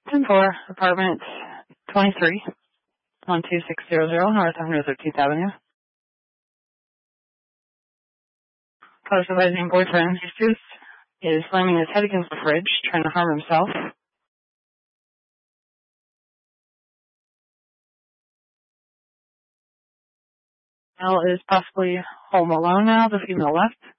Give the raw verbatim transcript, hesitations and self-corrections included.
ten four, apartment twenty-three, one two six zero zero, North one hundred thirteenth Avenue. Caller advising boyfriend, Jesus, is slamming his head against the fridge, trying to harm himself. Male is possibly home alone now, the female left.